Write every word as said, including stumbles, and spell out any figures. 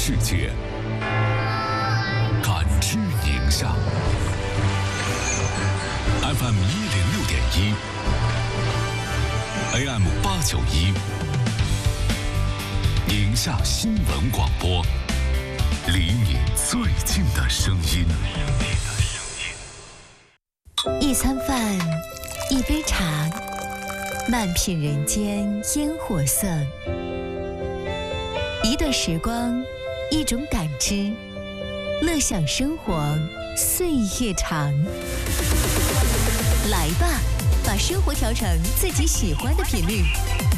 世界，感知宁夏。F M 一零六点一 ，A M 八九一，宁夏新闻广播，离你最近的声音。 一餐饭，一杯茶，慢品人间烟火色。一段时光，一种感知，乐享生活，岁月长。来吧，把生活调成自己喜欢的频率，